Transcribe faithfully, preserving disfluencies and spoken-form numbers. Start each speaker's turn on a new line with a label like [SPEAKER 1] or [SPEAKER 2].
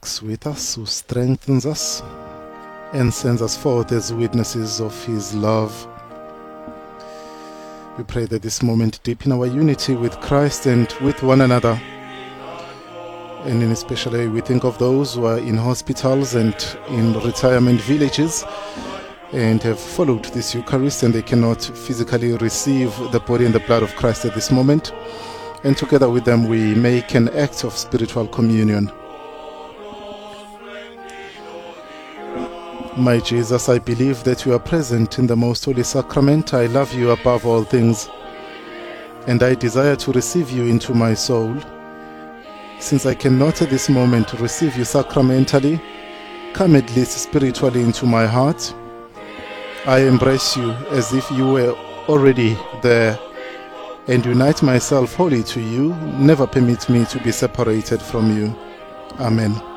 [SPEAKER 1] walks with us, who strengthens us, and sends us forth as witnesses of His love. We pray that this moment deepen our unity with Christ and with one another. And in especially we think of those who are in hospitals and in retirement villages and have followed this Eucharist and they cannot physically receive the body and the blood of Christ at this moment. And together with them we make an act of spiritual communion. My Jesus, I believe that you are present in the most holy sacrament. I love you above all things, and I desire to receive you into my soul. Since I cannot at this moment receive you sacramentally, come at least spiritually into my heart. I embrace you as if you were already there, and unite myself wholly to you. Never permit me to be separated from you. Amen.